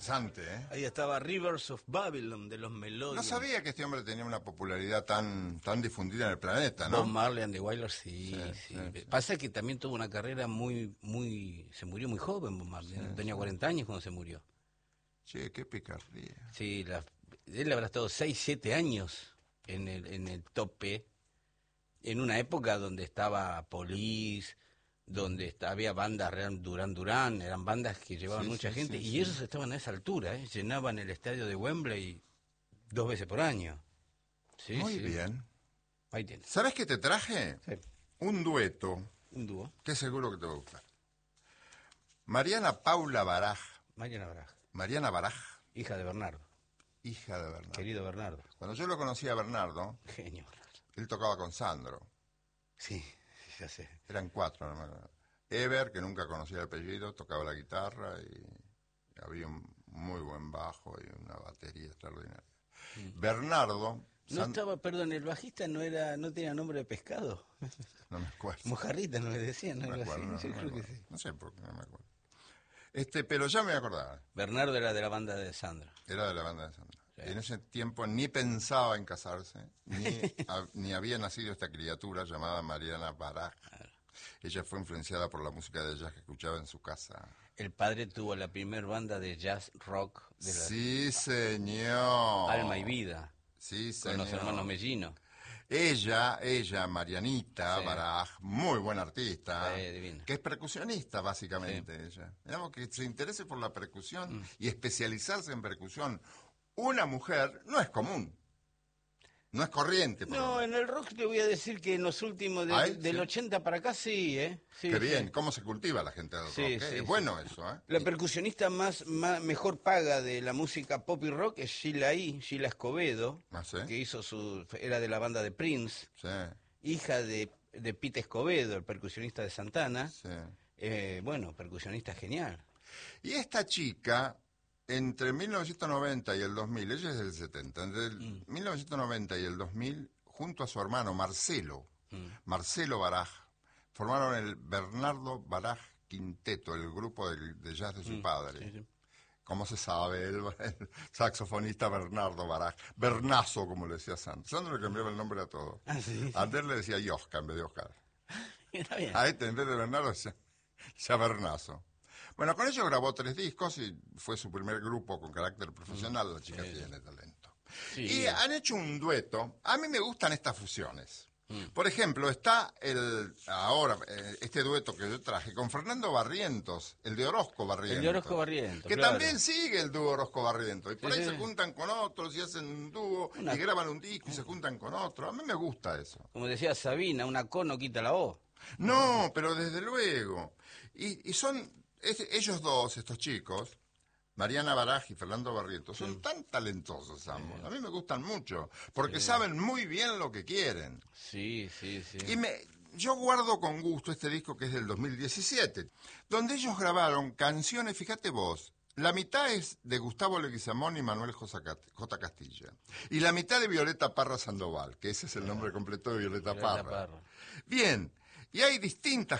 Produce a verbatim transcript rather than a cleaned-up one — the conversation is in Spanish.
interesante, ¿eh? Ahí estaba Rivers of Babylon de los Melodians. No sabía que este hombre tenía una popularidad tan tan difundida en el planeta, ¿no? Bob Marley and the Wailers, sí, Sí, sí. sí, sí. Pasa que también tuvo una carrera muy, muy... Se murió muy joven Bob Marley, ¿no? Sí, Tenía sí. cuarenta años cuando se murió. Che, qué picardía. Sí, la, él habrá estado seis, siete años en el, en el tope, en una época donde estaba Police, donde está, había bandas, eran Duran Duran, eran bandas que llevaban Sí, mucha sí, gente, sí, y sí. ellos estaban a esa altura, ¿eh? Llenaban el estadio de Wembley dos veces por año. Sí, Muy sí. bien. Ahí tienes. ¿Sabes qué te traje? Sí. Un dueto Un dúo. que seguro que te va a gustar. Mariana Paula Baraj. Mariana Baraj, Mariana Baraj, hija de Bernardo, hija de Bernardo. querido Bernardo. Cuando yo lo conocí a Bernardo, Genio Bernardo. él tocaba con Sandro. Sí, ya sé. Eran cuatro, no me acuerdo. Ever, que nunca conocía el apellido, tocaba la guitarra y había un muy buen bajo y una batería extraordinaria. Mm. Bernardo... No San... estaba, perdón, el bajista no era, no tenía nombre de pescado. No me acuerdo. Mojarrita no le decían, ¿no? No me Algo acuerdo, así. no, Yo no, creo me que sí. no sé por qué, no me acuerdo. Este, pero ya me acordaba. Bernardo era de la banda de Sandro. Era de la banda de Sandro. Sí. En ese tiempo ni pensaba en casarse, ni, a, ni había nacido esta criatura llamada Mariana Baraj. Claro. Ella fue influenciada por la música de jazz que escuchaba en su casa. El padre tuvo la primer banda de jazz rock de la Sí, señor. Alma y Vida. Sí, señor. Con los hermanos Mellino. Ella, ella, Marianita sí. Baraj, muy buena artista, sí, divina. Que es percusionista básicamente sí. Ella. Digamos que se interese por la percusión mm. y especializarse en percusión. Una mujer no es común. No es corriente. Por no, en el rock te voy a decir que en los últimos, de, ¿Ay? del ¿Sí? ochenta para acá sí, ¿eh? Sí, Qué bien, sí. cómo se cultiva la gente del sí, rock. ¿eh? Sí, es sí. bueno eso, ¿eh? La percusionista más, más mejor paga de la música pop y rock es Sheila E., Sheila Escobedo, ¿Ah, sí? que hizo su, era de la banda de Prince, sí. hija de, de Pete Escobedo, el percusionista de Santana. Sí. Eh, bueno, percusionista genial. Y esta chica... Entre mil novecientos noventa y el dos mil, ella es del setenta, entre el mm. mil novecientos noventa y el dos mil, junto a su hermano Marcelo, mm. Marcelo Baraj, formaron el Bernardo Baraj Quinteto, el grupo de, de jazz de su mm. padre. Sí, sí. ¿Cómo se sabe? El, el saxofonista Bernardo Baraj, Bernazo, como le decía Sandro. Sandro le cambiaba el nombre a todo. Ah, sí, sí. Antes le decía Yosca en vez de Oscar. Está bien. A este, en vez de Bernardo, decía, decía Bernazo. Bueno, con ellos grabó tres discos y fue su primer grupo con carácter profesional. La chica sí, tiene talento. Sí. Y han hecho un dueto. A mí me gustan estas fusiones. Mm. Por ejemplo, está el ahora este dueto que yo traje con Fernando Barrientos, el de Orozco Barrientos. El de Orozco Barrientos, que claro. también sigue el dúo Orozco Barrientos. Y por sí, ahí sí. se juntan con otros y hacen un dúo una... y graban un disco y se juntan con otro. A mí me gusta eso. Como decía Sabina, una co no quita la O. No, pero desde luego. Y, y son... Es, ellos dos, estos chicos, Mariana Baraj y Fernando Barrientos, son sí. tan talentosos ambos. Sí. A mí me gustan mucho, porque sí. saben muy bien lo que quieren. Sí, sí, sí. Y me, yo guardo con gusto este disco que es del dos mil diecisiete, donde ellos grabaron canciones, fíjate vos, la mitad es de Gustavo Leguizamón y Manuel J. Castilla, y la mitad de Violeta Parra Sandoval, que ese es el nombre completo de Violeta, Violeta Parra. Parra. Bien, y hay distintas